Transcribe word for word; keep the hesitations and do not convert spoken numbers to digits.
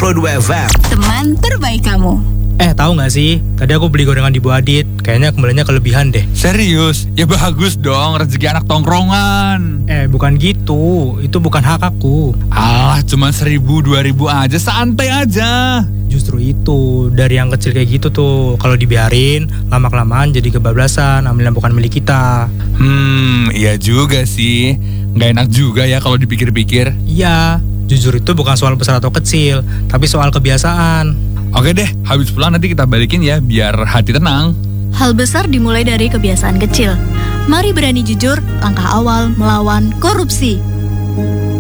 puluh dua F M. Teman terbaik kamu. Eh, tahu nggak sih? Tadi aku beli gorengan di Bu Adit. Kayaknya kembaliannya kelebihan deh. Serius? Ya bagus dong, rezeki anak tongkrongan. Eh, bukan gitu. Itu bukan hak aku. Ah, cuma seribu dua ribu aja, santai aja. Justru itu, dari yang kecil kayak gitu tuh. Kalau dibiarin, lama-kelamaan jadi kebablasan, ambil yang bukan milik kita. Hmm, iya juga sih. Nggak enak juga ya kalau dipikir-pikir. Iya, jujur itu bukan soal besar atau kecil, tapi soal kebiasaan. Oke deh, habis pulang nanti kita balikin ya, biar hati tenang. Hal besar dimulai dari kebiasaan kecil. Mari berani jujur, langkah awal melawan korupsi.